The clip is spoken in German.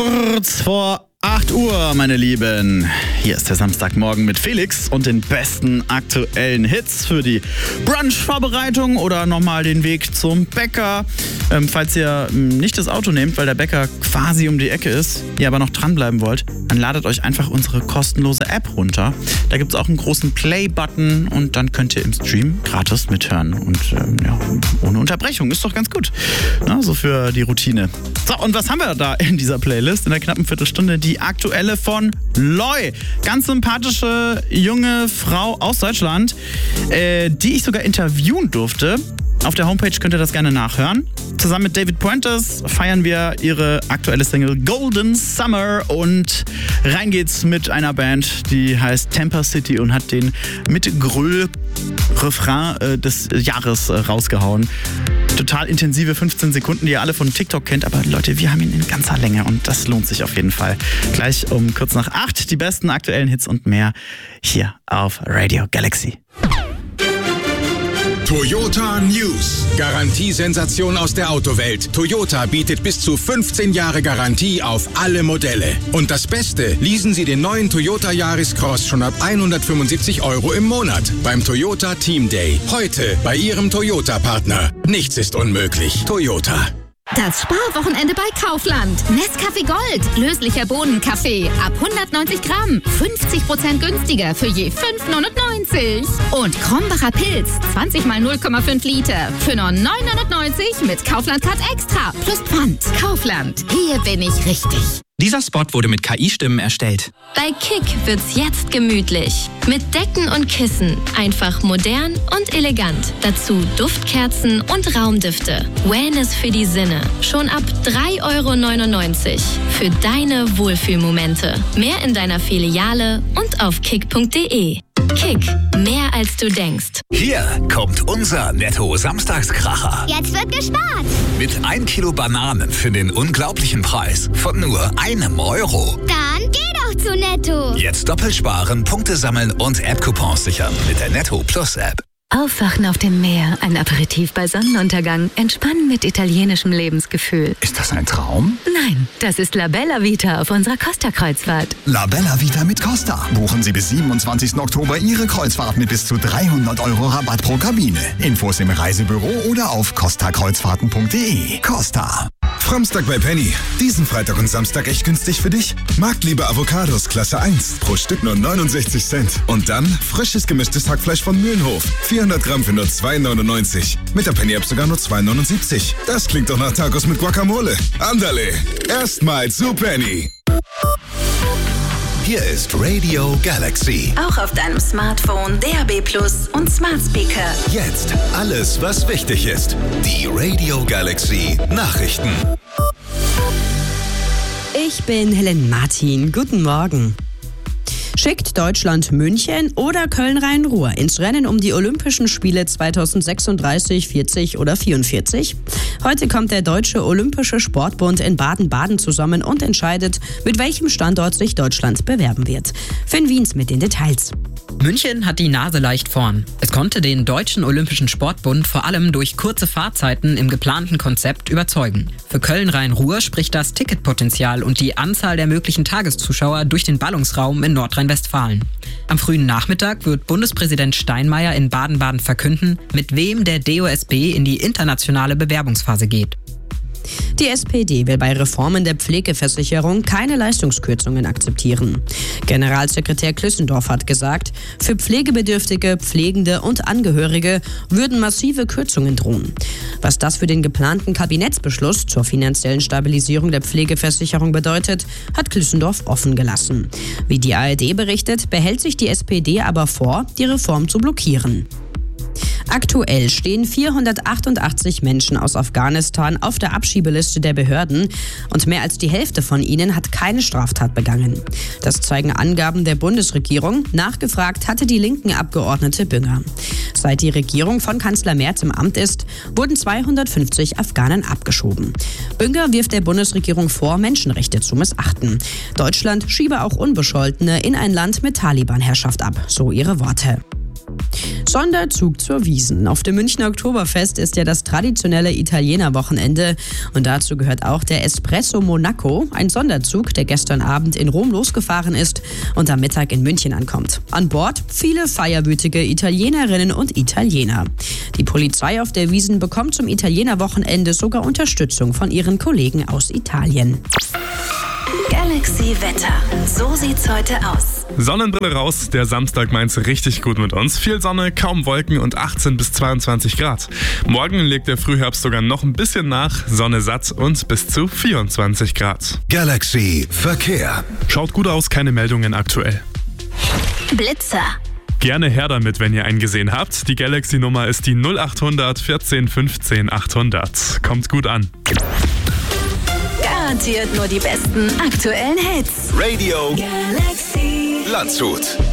Kurz vor 8 Uhr, meine Lieben. Hier ist der Samstagmorgen mit Felix und den besten aktuellen Hits für die Brunch-Vorbereitung oder nochmal den Weg zum Bäcker. Falls ihr nicht das Auto nehmt, weil der Bäcker quasi um die Ecke ist, ihr aber noch dranbleiben wollt, dann ladet euch einfach unsere kostenlose App runter. Da gibt es auch einen großen Play-Button und dann könnt ihr im Stream gratis mithören. Und ohne Unterbrechung, ist doch ganz gut. Na, so für die Routine. So, und was haben wir da in dieser Playlist? In der knappen Viertelstunde die aktuelle von Loi. Ganz sympathische junge Frau aus Deutschland, die ich sogar interviewen durfte. Auf der Homepage könnt ihr das gerne nachhören. Zusammen mit David Puentes feiern wir ihre aktuelle Single Golden Summer und rein geht's mit einer Band, die heißt Temper City und hat den mit Gröll-Refrain des Jahres rausgehauen. Total intensive 15 Sekunden, die ihr alle von TikTok kennt, aber Leute, wir haben ihn in ganzer Länge und das lohnt sich auf jeden Fall. Gleich um kurz nach 8 die besten aktuellen Hits und mehr hier auf Radio Galaxy. Toyota News. Garantiesensation aus der Autowelt. Toyota bietet bis zu 15 Jahre Garantie auf alle Modelle. Und das Beste, leasen Sie den neuen Toyota Yaris Cross schon ab 175 € im Monat beim Toyota Team Day. Heute bei Ihrem Toyota-Partner. Nichts ist unmöglich. Toyota. Das Sparwochenende bei Kaufland. Nescafé Gold, löslicher Bohnenkaffee, ab 190 Gramm, 50% günstiger für je 5,99. Und Krombacher Pilz, 20 mal 0,5 Liter, für nur 9,99 mit Kaufland-Card Extra, plus Pfand. Kaufland, hier bin ich richtig. Dieser Spot wurde mit KI-Stimmen erstellt. Bei Kick wird's jetzt gemütlich. Mit Decken und Kissen. Einfach modern und elegant. Dazu Duftkerzen und Raumdüfte. Wellness für die Sinne. Schon ab 3,99 € für deine Wohlfühlmomente. Mehr in deiner Filiale und auf kick.de. Kick, mehr als du denkst. Hier kommt unser Netto-Samstagskracher. Jetzt wird gespart. Mit 1 Kilo Bananen für den unglaublichen Preis von nur €1. Dann geh doch zu Netto. Jetzt doppelt sparen, Punkte sammeln und App-Coupons sichern mit der Netto Plus App. Aufwachen auf dem Meer, ein Aperitif bei Sonnenuntergang, entspannen mit italienischem Lebensgefühl. Ist das ein Traum? Nein, das ist La Bella Vita auf unserer Costa-Kreuzfahrt. La Bella Vita mit Costa. Buchen Sie bis 27. Oktober Ihre Kreuzfahrt mit bis zu 300 € Rabatt pro Kabine. Infos im Reisebüro oder auf costakreuzfahrten.de. Costa. Framstag bei Penny. Diesen Freitag und Samstag echt günstig für dich. Marktliebe Avocados Klasse 1. Pro Stück nur 69 Cent. Und dann frisches gemischtes Hackfleisch von Mühlenhof. 400 Gramm für nur 2,99. Mit der Penny-App sogar nur 2,79. Das klingt doch nach Tacos mit Guacamole. Andale. Erstmal zu Penny. Hier ist Radio Galaxy. Auch auf deinem Smartphone, DAB+ und Smart Speaker. Jetzt alles, was wichtig ist. Die Radio Galaxy Nachrichten. Ich bin Helen Martin. Guten Morgen. Schickt Deutschland München oder Köln-Rhein-Ruhr ins Rennen um die Olympischen Spiele 2036, 40 oder 44? Heute kommt der Deutsche Olympische Sportbund in Baden-Baden zusammen und entscheidet, mit welchem Standort sich Deutschland bewerben wird. Finn Wiens mit den Details. München hat die Nase leicht vorn. Es konnte den Deutschen Olympischen Sportbund vor allem durch kurze Fahrzeiten im geplanten Konzept überzeugen. Für Köln-Rhein-Ruhr spricht das Ticketpotenzial und die Anzahl der möglichen Tageszuschauer durch den Ballungsraum in Nordrhein-Westfalen. Am frühen Nachmittag wird Bundespräsident Steinmeier in Baden-Baden verkünden, mit wem der DOSB in die internationale Bewerbungsphase geht. Die SPD will bei Reformen der Pflegeversicherung keine Leistungskürzungen akzeptieren. Generalsekretär Klüssendorf hat gesagt, für Pflegebedürftige, Pflegende und Angehörige würden massive Kürzungen drohen. Was das für den geplanten Kabinettsbeschluss zur finanziellen Stabilisierung der Pflegeversicherung bedeutet, hat Klüssendorf offen gelassen. Wie die ARD berichtet, behält sich die SPD aber vor, die Reform zu blockieren. Aktuell stehen 488 Menschen aus Afghanistan auf der Abschiebeliste der Behörden und mehr als die Hälfte von ihnen hat keine Straftat begangen. Das zeigen Angaben der Bundesregierung. Nachgefragt hatte die linken Abgeordnete Bünger. Seit die Regierung von Kanzler Merz im Amt ist, wurden 250 Afghanen abgeschoben. Bünger wirft der Bundesregierung vor, Menschenrechte zu missachten. Deutschland schiebe auch Unbescholtene in ein Land mit Taliban-Herrschaft ab, so ihre Worte. Sonderzug zur Wiesn. Auf dem Münchner Oktoberfest ist ja das traditionelle Italiener-Wochenende und dazu gehört auch der Espresso Monaco, ein Sonderzug, der gestern Abend in Rom losgefahren ist und am Mittag in München ankommt. An Bord viele feierwütige Italienerinnen und Italiener. Die Polizei auf der Wiesn bekommt zum Italiener-Wochenende sogar Unterstützung von ihren Kollegen aus Italien. Galaxy Wetter. So sieht's heute aus. Sonnenbrille raus, der Samstag meint's richtig gut mit uns. Viel Sonne, kaum Wolken und 18 bis 22 Grad. Morgen legt der Frühherbst sogar noch ein bisschen nach, Sonne satt und bis zu 24 Grad. Galaxy Verkehr. Schaut gut aus, keine Meldungen aktuell. Blitzer. Gerne her damit, wenn ihr einen gesehen habt. Die Galaxy-Nummer ist die 0800 14 15 800. Kommt gut an. Garantiert nur die besten aktuellen Hits. Radio Galaxy Landshut.